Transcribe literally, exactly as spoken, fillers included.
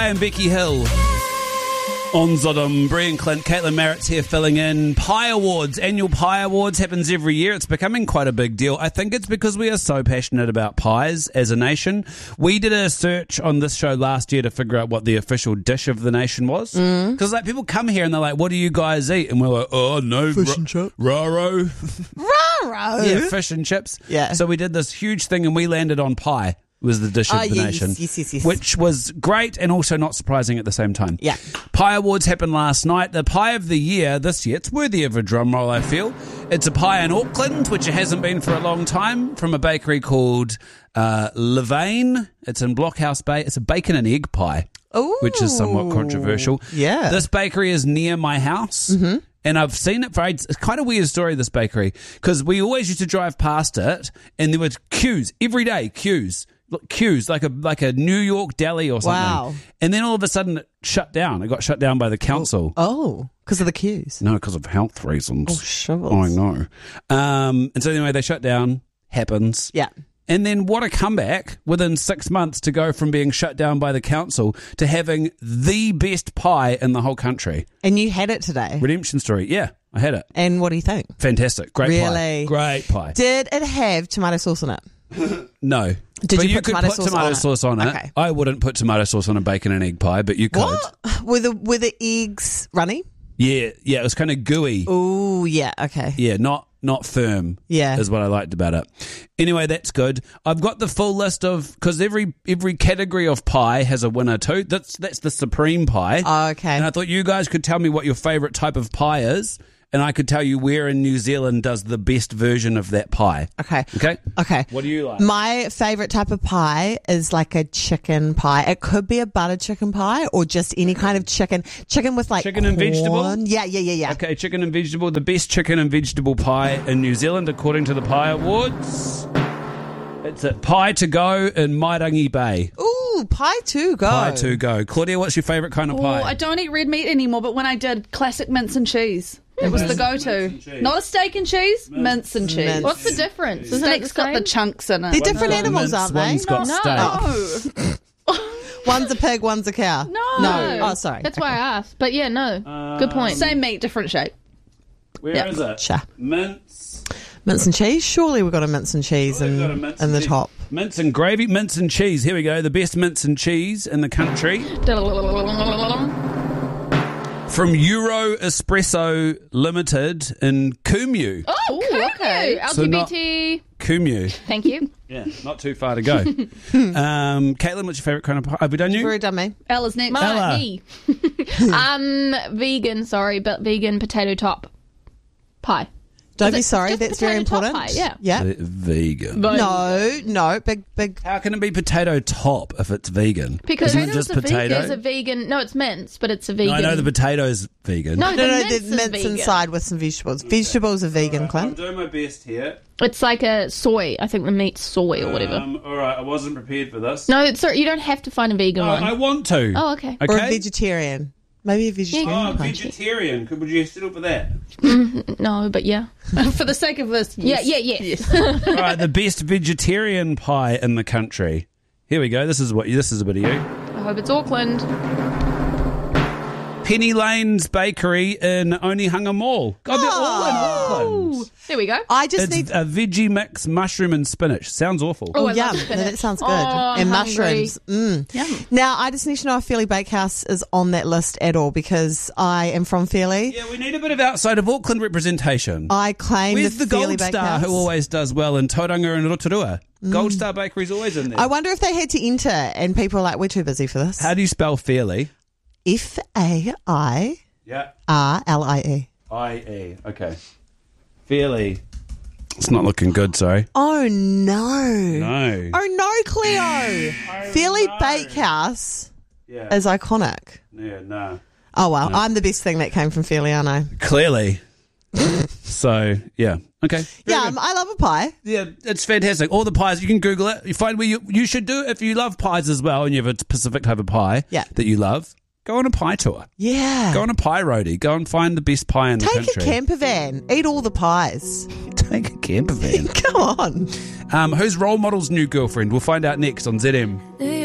Pie and Becky Hill. On Zodom, Brian Clint, Caitlin Merritt's here filling in. Pie Awards, annual Pie Awards happens every year. It's becoming quite a big deal. I think it's because we are so passionate about pies as a nation. We did a search on this show last year to figure out what the official dish of the nation was. Because mm. like people come here and they're like, what do you guys eat? And we're like, oh no, fish and chips. Raro. Raro? Yeah, fish and chips. Yeah. So we did this huge thing and we landed on pie. Was the dish of oh, the yes, nation, yes, yes, yes. which was great and also not surprising at the same time. Yeah. Pie Awards happened last night. The pie of the year this year, it's worthy of a drum roll, I feel. It's a pie in Auckland, which it hasn't been for a long time, from a bakery called uh, Levain. It's in Blockhouse Bay. It's a bacon and egg pie, Ooh. which is somewhat controversial. Yeah. This bakery is near my house. Mm-hmm. And I've seen it for ages. It's kind of a weird story, this bakery, because we always used to drive past it and there were queues every day, queues. Queues like a like a New York deli or something. Wow. And then all of a sudden it shut down. It got shut down by the council. Oh, because of the queues. No, because of health reasons. Oh, sure. I know. Um, and so anyway, they shut down. Happens. Yeah. And then what a comeback within six months to go from being shut down by the council to having the best pie in the whole country. And you had it today. Redemption story. Yeah, I had it. And what do you think? Fantastic. Great pie. Really? Great pie. Did it have tomato sauce in it? No. Did but you, you put could tomato put sauce tomato on sauce on it. Okay. I wouldn't put tomato sauce on a bacon and egg pie, but you could. What? Were the, were the eggs runny? Yeah, yeah, it was kind of gooey. Oh, yeah, okay. Yeah, not not firm. Yeah. Is what I liked about it. Anyway, that's good. I've got the full list of, because every every category of pie has a winner too. That's that's the supreme pie. Oh, okay. And I thought you guys could tell me what your favourite type of pie is, and I could tell you where in New Zealand does the best version of that pie. Okay. Okay? Okay. What do you like? My favourite type of pie is like a chicken pie. It could be a butter chicken pie or just any kind of chicken. Chicken with like Chicken and corn. vegetable? Yeah, yeah, yeah, yeah. Okay, chicken and vegetable. The best chicken and vegetable pie in New Zealand, according to the Pie Awards. It's at Pie to Go in Mairangi Bay. Ooh, pie to go. Pie to go. Claudia, what's your favourite kind of Oh, pie? I don't eat red meat anymore, but when I did, classic mince and cheese. It was the go-to. Not a steak and cheese, mince, and cheese. Mince. What's the difference? Isn't it the Steak's got the same? chunks in it. They're different got animals, mince, aren't they? One's got No. steak. No. One's a pig, one's a cow. No. No. Oh, sorry. That's why I asked. But yeah, no. Good point. Same meat, different shape. Where Yep. is it? Sure. Mince. Mince and cheese? Surely we've got a mince and cheese We've in, got a mince in and the cheese. top. Mince and gravy, mince and cheese. Here we go. The best mince and cheese in the country. From Euro Espresso Limited in Kumu. Oh, okay. L G B T. Kumu. Thank you. Yeah, not too far to go. um, Caitlin, what's your favourite kind of pie? Have we done you? Very dummy. Ella's next. Ella. My, me. um, vegan, sorry, but vegan potato top pie. Don't Is be it sorry, just that's very potato top important. pie? Yeah. Yeah. Uh, Vegan. But- No, no, big, big. How can it be potato top if it's vegan? Because Isn't it just potatoes are potato? vegan. There's a vegan. No, it's mince, but it's a No, vegan. I know the potato's vegan. No, No, the no, mince the is mince vegan. inside with some vegetables. Vegetables are vegan, I'm Clint. doing my best here. It's like a soy. I think the meat's soy or whatever. Um, all right, I wasn't prepared for this. No, it's, sorry, you don't have to find a vegan Oh, one. I want to. Oh, okay. Okay. Or a vegetarian. Maybe a vegetarian. Oh, pie. vegetarian. Could, would you settle for that? No, but yeah. For the sake of this, Yeah, yes. yeah, yes. All right, the best vegetarian pie in the country. Here we go. This is what. This is a bit of you. I hope it's Auckland. Penny Lane's Bakery in Onehunga Mall. God, they're all in Auckland. There we go. I just It's need. a veggie mix, mushroom and spinach. Sounds awful. Oh, I love yum. No, spinach. that sounds good. Oh, and I'm hungry. mushrooms. Mm. Yum. Now, I just need to know if Fairleigh Bakehouse is on that list at all because I am from Fairleigh. Yeah, we need a bit of outside of Auckland representation. I claim Where's the, the Fairleigh Gold Star Bakehouse. who always does well in Tauranga and Rotorua? Gold Star Bakery's always in there. I wonder if they had to enter and people are like, we're too busy for this. How do you spell Fairleigh? F A I Yeah. R L I E. I E. Okay. Fairleigh. It's not looking good, sorry. Oh, no. No. Oh, no, Cleo. Fairleigh no. Bakehouse Yeah. is iconic. Yeah, no. Oh, well, I'm the best thing that came from Fairleigh, aren't I? Clearly. So, yeah. Okay. Very Yeah, good. um, I love a pie. Yeah, it's fantastic. All the pies, you can Google it. You find where you, you should do, if you love pies as well and you have a specific type of pie Yeah. that you love, go on a pie tour. Yeah. Go on a pie roadie. Go and find the best pie in the Take country. a camper van. Eat all the pies. Take a camper van. Come on. um, who's Role Model's new girlfriend? We'll find out next on Z M.